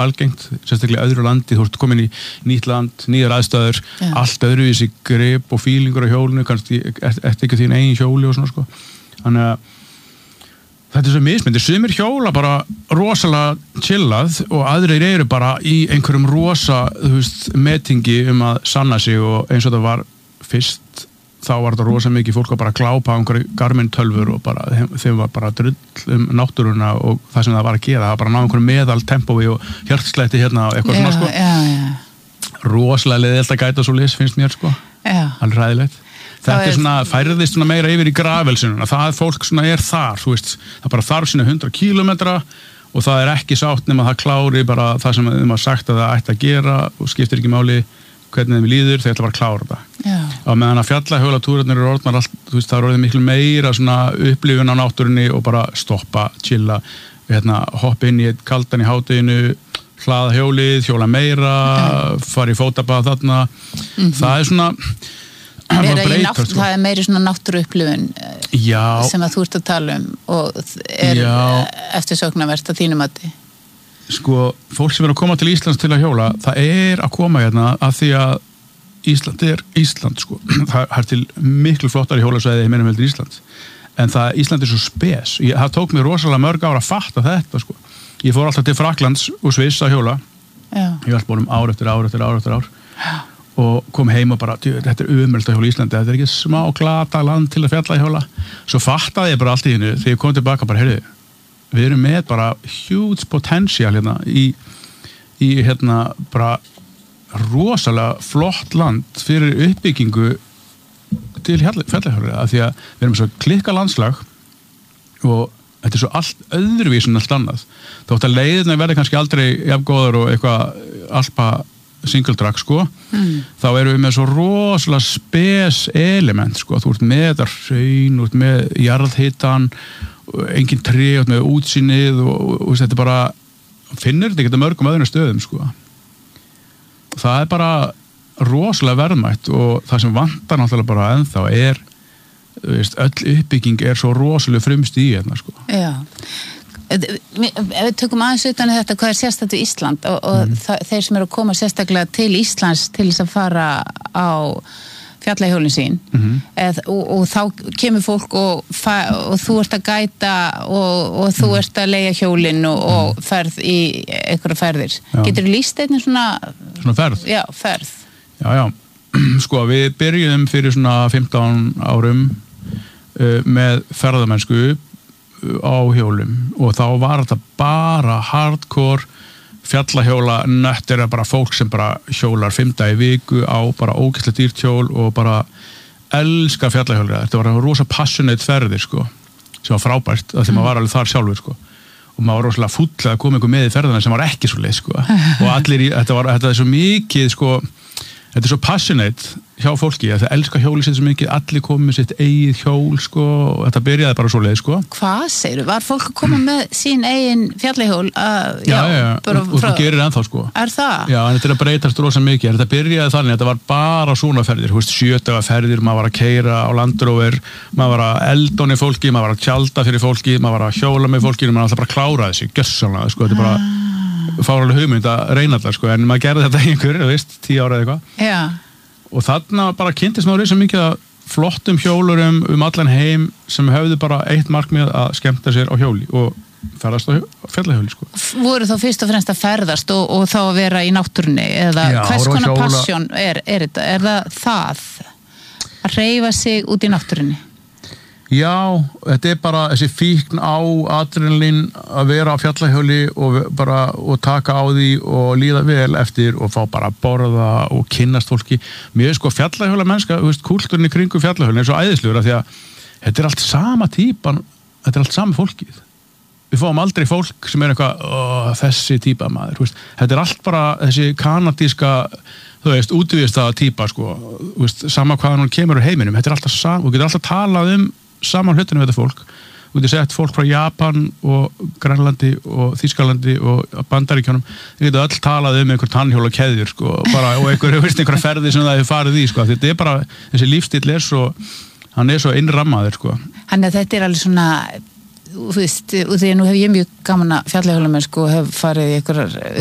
algengt, sérstaklega öðru landi, þú ert komin í nýtt land, nýjar aðstæður, allt öðruvísi grip og fílingur á hjólinu, kannski eftir ekki þín eigin hjóli og svona sko. Þannig að þetta svo mismyndir, sumir hjóla bara rosalega chillað og aðrir eru bara í einhverjum rosa, þú veist, metingi að sanna sig og eins og það var fyrst, þá var þetta rosa mikið fólk að bara glápa á einhverju Garmin tölvur og bara, þeim var bara drull náttúruna og það sem það var að gera, það var bara ná einhverju meðal tempói og hjartslætti hérna og eitthvað svona sko. Rosalega leiðilt að gæta svo lis, finnst mér sko. Alveg hræðilegt. Þetta svona, færðist svona meira yfir í gravelsununa, það fólk svona þar, þú veist, það bara þarf sína 100 kilometra og það ekki sátt nema það klári bara það sem þeim var sagt að það ætti að gera og skiptir ekki máli hvernig þeim líður, þeir ætla bara að klára þetta. Og meðan að fjallahjólatúrarnir eru orðnar allt, þú veist, það er orðið miklu meira svona upplifun á náttúrunni og bara stoppa, chilla, hoppa inn í eitt kaldan í hádeginu, hlaða hjólið, hjóla meira, fara í fótabað þarna. Það svona það meiri svona náttúruupplifun sem að þú ert að tala og eftirsóknarvert að þínu mati. Sko, fólk sem að koma til Íslands til að hjóla, það að koma hérna að því að Ísland Ísland, sko. Það til miklu flottari hjólasvæði í heldur Ísland. En Ísland svo spes. Það tók mér rosalega mörg ára að fatta þetta, sko. Ég fór alltaf til Fraklands og Sviss að hjóla. Ég var búin ár eftir ár. Og kom heim og bara, þetta umöld að hjóla í Íslandi, þetta ekki smá glata land til að fjalla í hjóla. Svo fattaði ég bara allt í hennu, þegar ég kom tilbaka bara, heyrðu, við erum með bara huge potential hérna í bara rosalega flott land fyrir uppbyggingu til fjallahjóla, af því að við erum svo klikka landslag og þetta svo allt öðruvís en allt annað. Þótt að leiðina verði kannski aldrei jafngóðar og eitthvað alpa single track sko, þá erum við með svo rosalega spes element sko, þú ert með þetta hraun, þú ert með jarðhitan, engin tré, þú ert með útsýnið og þetta bara, finnur þetta ekki mörgum öðrum stöðum sko. Það bara rosalega verðmætt og það sem vantar náttúrulega bara ennþá öll uppbygging svo rosalega frumst í hérna sko. Já. Ef við tökum aðeins utan þetta, hvað sérstakt við Ísland og þeir sem eru að koma sérstaklega til Íslands til þess að fara á fjallahjólin sín og þá kemur fólk og þú ert að gæta og þú ert að leigja hjólin og ferð í einhverja ferðir. Getur þú lýst einnig svona ferð? Já, ferð. Já. Sko, við byrjuðum fyrir svona 15 árum með ferðamennsku á hjólum og þá var þetta bara hardcore fjallahjóla nöttir bara fólk sem bara hjólar 5 daga í viku á bara ógeðslega dýrt hjól og bara elskar fjallahjóla. Þetta var rosa passionate ferðir sko, sem var frábært af því maður var alveg þar sjálfur sko og maður var rosalega fúll að koma einhver með í ferðina sem var ekki svo leið sko og allir þetta svo mikið sko, þetta svo passionate hjá fólki að það elskar hjóli sitt svo mikið, allir komið með sitt eigið hjól sko og þetta byrjaði bara svo leið sko. Hvað segirðu? Var fólk að koma með sín eigin fjallahjól? Já, og þú gerir ennþá sko. Er það? Já, en þetta að breytast rosa mikið, þetta byrjaði þannig, þetta var bara svona ferðir, 7 daga ferðir, maður var að keyra á Land Rover, maður var að eldóni fólki, maður var að tjalda fyrir fólki, maður var að hjóla með fólki, maður alltaf bara kláraði sig, gjörsamlega sko, þetta bara fárlega hugmynd að reyna allar sko, en maður gerði þetta einhver, 10 ára eða eitthvað. Já. Og þarna bara kynntist maður svo mikið að flottum hjólurum allan heim sem höfðu bara eitt markmið að skemmta sér á hjóli og ferðast á fjallahjóli sko. Voru þá fyrst og fremst að ferðast og þá að vera í náttúrunni eða hvers konar passion er þetta? Er það að hreyfa sig út í náttúrunni? Já, þetta bara þessi fíkn á adrenalín að vera á fjallahjóli og taka á því og líða vel eftir og fá bara að borða og kynnast fólki. Mér sko fjallahjóla mennska, kúltúrin í kringum fjallahjólin svo æðislegur af því að þetta allt sama típan, þetta allt sama fólkið. Við fáum aldrei fólk sem eitthvað, þessi típa maður, þetta allt bara þessi kanadíska, útvíðstaða típa sko, sama hvaðan hún kemur úr heiminum, þetta alltaf sama, og getur alltaf talað saman hlutinu við þetta fólk. Þú getur sett fólk frá Japan og Grænlandi og Þýskalandi og Bandaríkjunum. Þið getur öll talað einhver tannhjól og keðjur sko, bara, og einhverja ferði sem það hefur farið í sko. Þetta bara, þessi lífstíll hann svo innrammaður sko. Þannig að þetta alveg svona, þú veist, og því að nú hef ég mjög gaman að fjallahjólamenn sko, hef farið í einhverjar